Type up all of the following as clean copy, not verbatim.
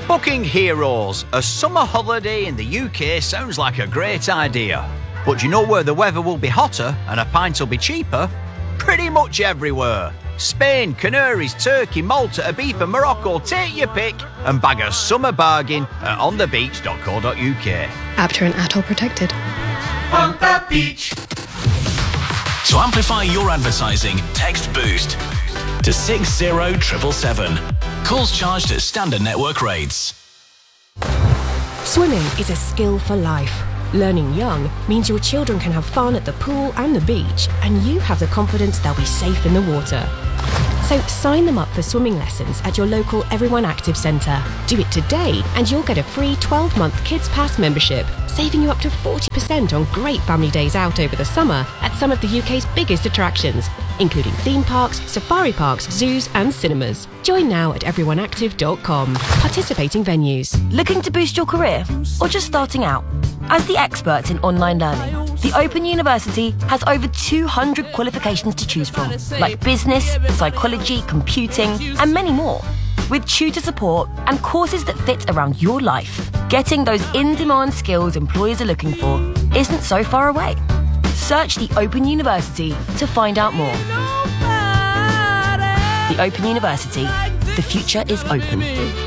Booking Heroes. A summer holiday in the UK sounds like a great idea. But do you know where the weather will be hotter and a pint will be cheaper? Pretty much everywhere. Spain, Canaries, Turkey, Malta, Ibiza, Morocco, take your pick and bag a summer bargain at onthebeach.co.uk. Apter and Atoll protected. On the beach. To amplify your advertising, text BOOST to 60777. Calls charged at standard network rates. Swimming is a skill for life. Learning young means your children can have fun at the pool and the beach, and you have the confidence they'll be safe in the water. So sign them up for swimming lessons at your local Everyone Active Centre. Do it today and you'll get a free 12-month Kids Pass membership, saving you up to 40% on great family days out over the summer at some of the UK's biggest attractions, including theme parks, safari parks, zoos and cinemas. Join now at everyoneactive.com. Participating venues. Looking to boost your career or just starting out? As the experts in online learning, the Open University has over 200 qualifications to choose from, like business, psychology, computing, and many more. With tutor support and courses that fit around your life, getting those in-demand skills employers are looking for isn't so far away. Search the Open University to find out more. The Open University. The future is open.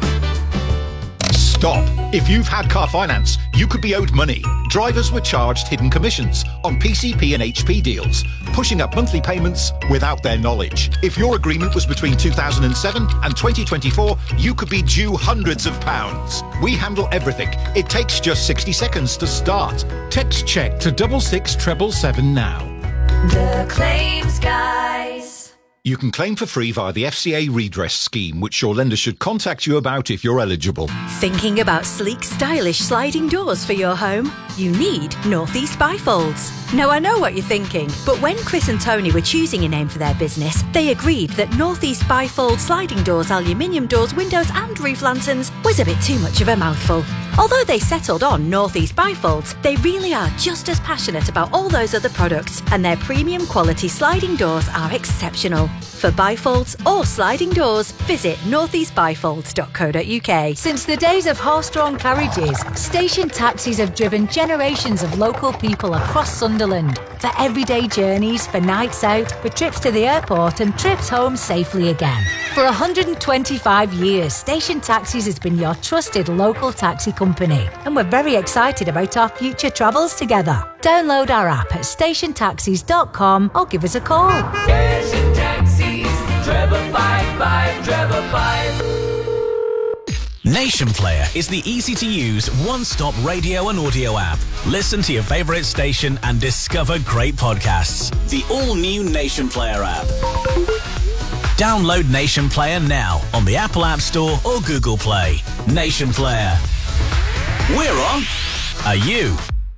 Stop. If you've had car finance, you could be owed money. Drivers were charged hidden commissions on PCP and HP deals, pushing up monthly payments without their knowledge. If your agreement was between 2007 and 2024, you could be due hundreds of pounds. We handle everything. It takes just 60 seconds to start. Text check to 66777 now. The Claims Guys. You can claim for free via the FCA redress scheme, which your lender should contact you about if you're eligible. Thinking about sleek, stylish sliding doors for your home? You need North East Bifolds. Now, I know what you're thinking, but when Chris and Tony were choosing a name for their business, they agreed that North East Bifold sliding doors, aluminium doors, windows and roof lanterns was a bit too much of a mouthful. Although they settled on North East Bifolds, they really are just as passionate about all those other products, and their premium quality sliding doors are exceptional. For bifolds or sliding doors, visit northeastbifolds.co.uk. Since the days of horse-drawn carriages, station taxis have driven generations of local people across Sunderland for everyday journeys, for nights out, for trips to the airport and trips home safely again. For 125 years, Station Taxis has been your trusted local taxi company, and we're very excited about our future travels together. Download our app at stationtaxis.com or give us a call. Station Taxis, treble 55, treble 5. Nation Player is the easy-to-use, one-stop radio and audio app. Listen to your favourite station and discover great podcasts. The all-new Nation Player app. Download Nation Player now on the Apple App Store or Google Play. Nation Player. We're on. Are you?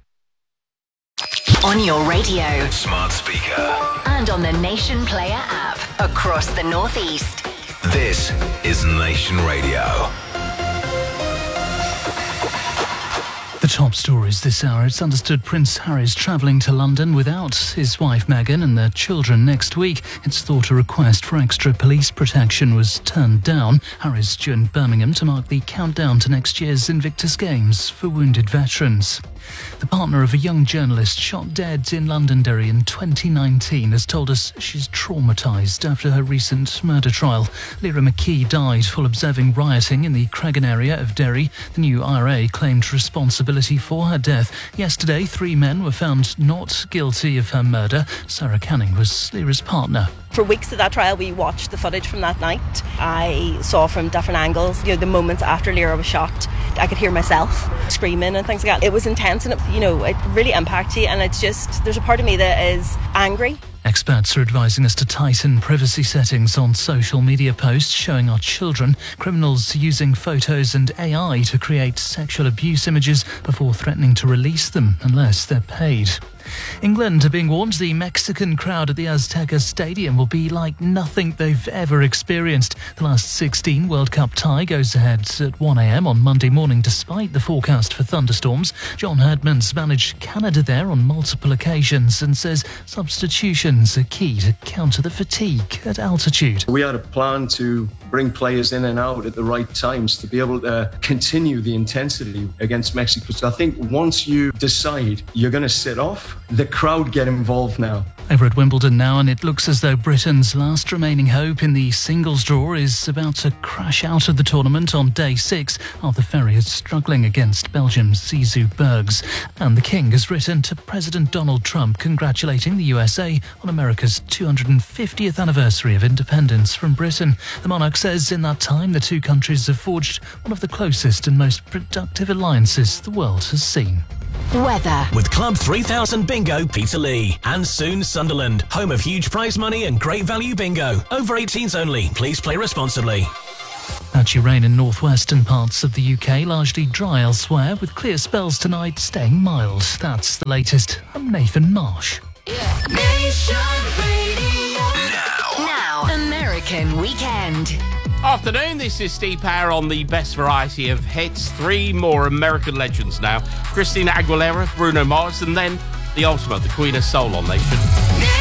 On your radio. Smart speaker. And on the Nation Player app. Across the Northeast. This is Nation Radio. The top stories this hour. It's understood Prince Harry's travelling to London without his wife Meghan and their children next week. It's thought a request for extra police protection was turned down. Harry's due in Birmingham to mark the countdown to next year's Invictus Games for wounded veterans. The partner of a young journalist shot dead in Londonderry in 2019 has told us she's traumatised after her recent murder trial. Lyra McKee died while observing rioting in the Cregan area of Derry. The new IRA claimed responsibility for her death. Yesterday, 3 men were found not guilty of her murder. Sarah Canning was Lyra's partner. For weeks of that trial, we watched the footage from that night. I saw from different angles, the moments after Lyra was shot. I could hear myself screaming and things like that. It was intense and, it really impacted you. And it's just, there's a part of me that is angry. Experts are advising us to tighten privacy settings on social media posts showing our children. Criminals using photos and AI to create sexual abuse images before threatening to release them unless they're paid. England are being warned the Mexican crowd at the Azteca Stadium will be like nothing they've ever experienced. The last 16 World Cup tie goes ahead at 1 a.m. on Monday morning despite the forecast for thunderstorms. John Herdman's managed Canada there on multiple occasions and says substitutions are key to counter the fatigue at altitude. We had a plan to bring players in and out at the right times to be able to continue the intensity against Mexico. So I think once you decide you're going to sit off, the crowd get involved now. Over at Wimbledon now, and it looks as though Britain's last remaining hope in the singles draw is about to crash out of the tournament on day 6. Arthur Ferry is struggling against Belgium's Zizou Bergs. And the King has written to President Donald Trump congratulating the USA on America's 250th anniversary of independence from Britain. The monarch says in that time the two countries have forged one of the closest and most productive alliances the world has seen. Weather. With Club 3000 Bingo, Peterlee. And soon Sunderland, home of huge prize money and great value bingo. Over 18s only. Please play responsibly. Patchy rain in northwestern parts of the UK, largely dry elsewhere, with clear spells tonight staying mild. That's the latest. I'm Nathan Marsh. Nation Radio. Now, American Weekend. Afternoon, this is Steve Power on the best variety of hits. 3 more American legends now. Christina Aguilera, Bruno Mars, and then the ultimate, the Queen of Soul on Nation.